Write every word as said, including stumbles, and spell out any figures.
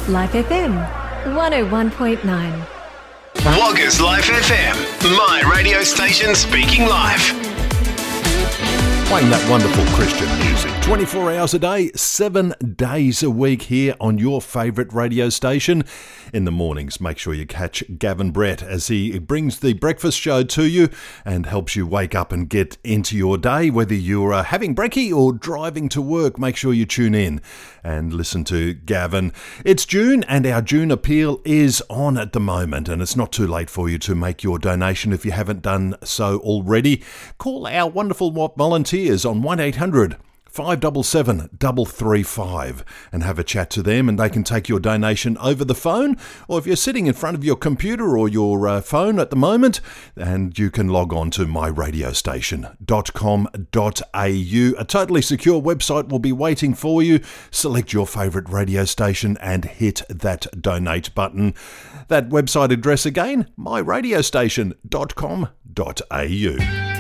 Life F M, one oh one point nine. Woggers Life F M, my radio station speaking life. Playing that wonderful Christian music twenty-four hours a day, seven days a week here on your favourite radio station. In the mornings, make sure you catch Gavin Brett as he brings the breakfast show to you and helps you wake up and get into your day. Whether you're uh, having brekkie or driving to work, make sure you tune in and listen to Gavin. It's June and our June appeal is on at the moment, and it's not too late for you to make your donation if you haven't done so already. Call our wonderful volunteers on one eight hundred five seven seven, three three five and have a chat to them, and they can take your donation over the phone, or if you're sitting in front of your computer or your uh, phone at the moment, and you can log on to my radio station dot com dot a u. A totally secure website will be waiting for you. Select your favourite radio station and hit that donate button. That website address again, my radio station dot com dot a u.